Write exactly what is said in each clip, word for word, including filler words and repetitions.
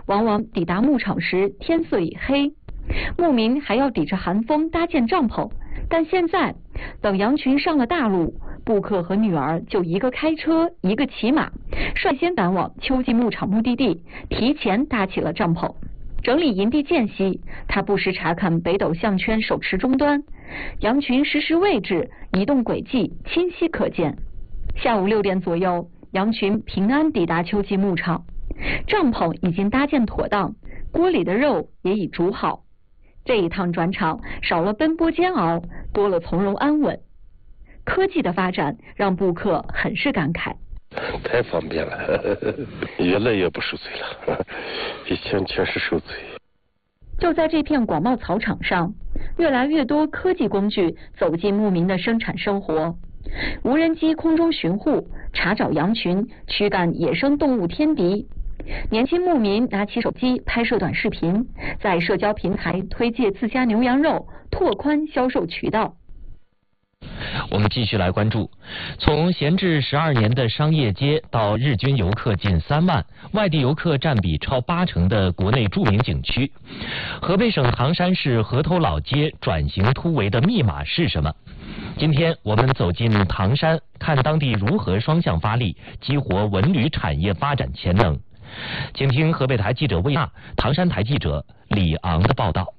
往往抵达牧场时天色已黑，牧民还要抵着寒风搭建帐篷。但现在，等羊群上了大路，布克和女儿就一个开车，一个骑马，率先赶往秋季牧场目的地，提前搭起了帐篷。整理营地间隙，他不时查看北斗项圈手持终端，羊群实时位置、移动轨迹清晰可见。下午六点左右，羊群平安抵达秋季牧场，帐篷已经搭建妥当，锅里的肉也已煮好。这一趟转场少了奔波煎熬，多了从容安稳。科技的发展让布克很是感慨。 太方便了，越来越不受罪了，以前全是受罪。 就在这片广袤草场上，越来越多科技工具走进牧民的生产生活。无人机空中巡护，查找羊群，驱赶野生动物天敌。年轻牧民拿起手机拍摄短视频，在社交平台推介自家牛羊肉，拓宽销售渠道。 我们继续来关注，从闲置十二年的商业街到日均游客近三万，外地游客占比超八成的国内著名景区，河北省唐山市河头老街转型突围的密码是什么？今天我们走进唐山，看当地如何双向发力，激活文旅产业发展潜能。请听河北台记者魏娜、唐山台记者李昂的报道。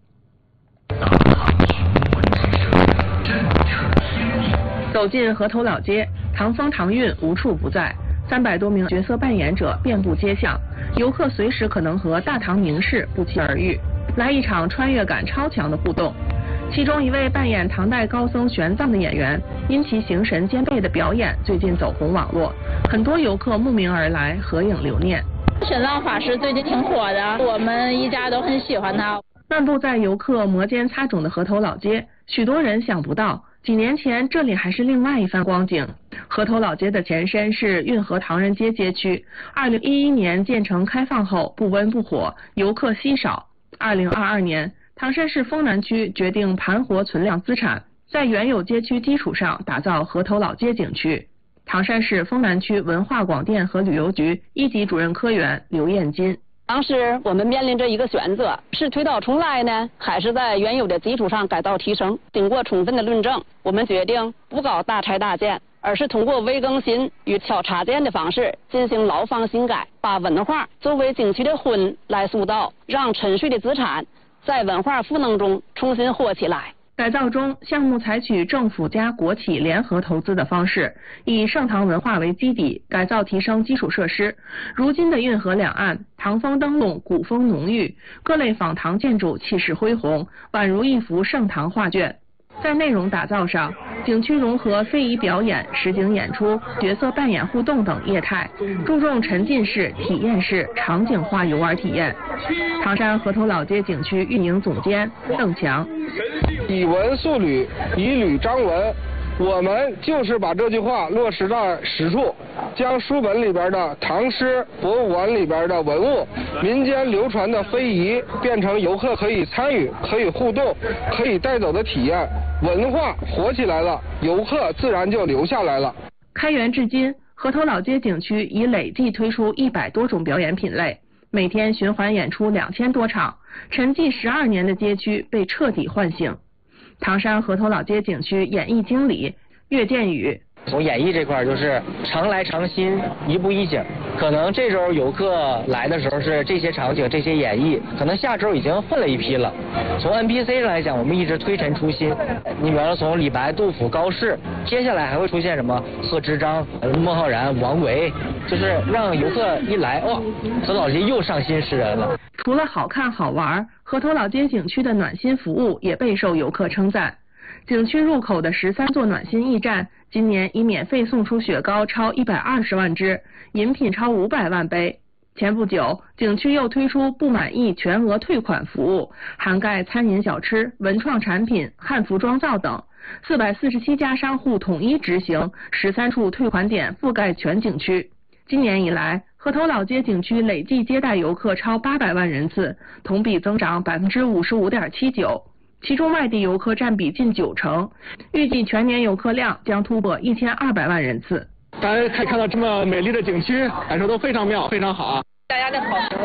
走进河头老街，唐风唐韵无处不在，三百多名角色扮演者遍布街巷，游客随时可能和大唐名士不期而遇，来一场穿越感超强的互动。其中一位扮演唐代高僧玄奘的演员，因其形神兼备的表演，最近走红网络，很多游客慕名而来，合影留念。 玄奘法师最近挺火的，我们一家都很喜欢他。 漫步在游客摩肩擦踵的河头老街，许多人想不到，几年前这里还是另外一番光景。河头老街的前身是运河唐人街街区，二零一一年建成开放后不温不火，游客稀少。二零二二年，唐山市丰南区决定盘活存量资产，在原有街区基础上打造河头老街景区。唐山市丰南区文化广电和旅游局一级主任科员刘艳金。 当时我们面临着一个选择，是推倒重来呢，还是在原有的基础上改造提升？经过充分的论证，我们决定不搞大拆大建，而是通过微更新与挑插件的方式进行牢房新改，把文化作为景区的魂来塑造，让沉睡的资产在文化赋能中重新活起来。 改造中，项目采取政府加国企联合投资的方式，以盛唐文化为基底，改造提升基础设施。如今的运河两岸，唐风灯笼，古风浓郁，各类仿唐建筑气势恢宏，宛如一幅盛唐画卷。在内容打造上，景区融合非遗表演、实景演出、角色扮演互动等业态，注重沉浸式、体验式、场景化游玩体验。唐山河头老街景区运营总监邓强： 以文塑旅，以旅彰文。我们就是把这句话落实到实处，将书本里边的唐诗、博物馆里边的文物、民间流传的非遗，变成游客可以参与、可以互动、可以带走的体验。文化活起来了，游客自然就留下来了。 开园至今，河头老街景区已累计推出一百多种表演品类，每天循环演出两千多场，沉寂十二年的街区被彻底唤醒。唐山河头老街景区演艺经理岳建宇： 从演艺这块就是常来常新，一步一景。可能这周游客来的时候是这些场景、这些演绎，可能下周已经换了一批了。从 N P C 上来讲，我们一直推陈出新。你比方说从李白、杜甫、高适，接下来还会出现什么贺知章、孟浩然、王维，就是让游客一来，哇，河头老街又上新诗人了。 除了好看好玩，河头老街景区的暖心服务也备受游客称赞。景区入口的十三座暖心驿站，今年已免费送出雪糕超一百二十万只，饮品超五百万杯。前不久，景区又推出不满意全额退款服务，涵盖餐饮小吃、文创产品、汉服妆造等。四百四十七家商户统一执行，十三处退款点覆盖全景区。今年以来，河头老街景区累计接待游客超八百万人次，同比增长百分之五十五点七九。其中外地游客占比近九成，预计全年游客量将突破一千二百万人次。 大家可以看到这么美丽的景区，感受都非常妙，非常好。 大家的好评